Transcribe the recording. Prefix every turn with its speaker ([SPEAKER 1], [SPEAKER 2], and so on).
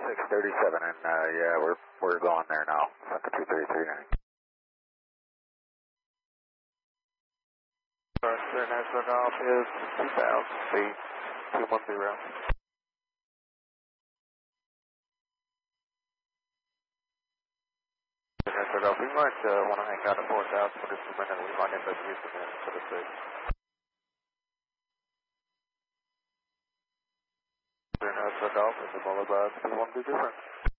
[SPEAKER 1] 637, and yeah, we're going there now. Center 2339. International Golf is 2,000 feet, 210. International Golf, we might want to hang out at 4,000 for just a minute. We might end up using it for the 6. International Golf is the Boulevard, we want to do different.